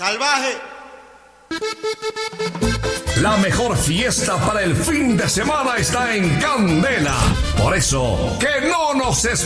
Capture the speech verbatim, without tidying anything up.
¡Salvaje! La mejor fiesta para el fin de semana está en Candela. Por eso, que no nos